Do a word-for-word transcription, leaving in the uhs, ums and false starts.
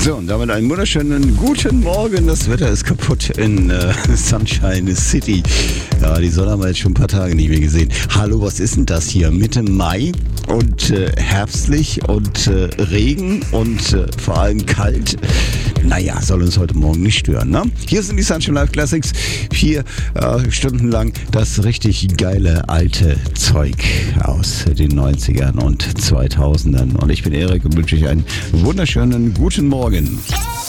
So, und damit einen wunderschönen guten Morgen. Das Wetter ist kaputt in äh, Sunshine City. Ja, die Sonne haben wir jetzt schon ein paar Tage nicht mehr gesehen. Hallo, was ist denn das hier? Mitte Mai und äh, herbstlich und äh, Regen und äh, vor allem kalt. Naja, soll uns heute Morgen nicht stören, ne? Hier sind die Sunshine Live Classics. Vier äh, Stunden lang das richtig geile alte Zeug aus den neunzigern und zweitausendern. Und ich bin Erik und wünsche euch einen wunderschönen guten Morgen.